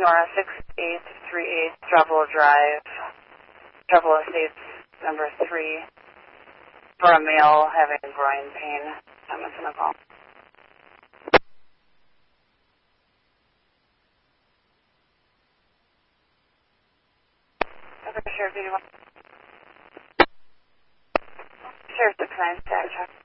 Nora 6838 Travel Drive, Travel Estates number 3, for a male having groin pain. I'm missing a call. Okay, Sheriff, Sheriff 69, status check.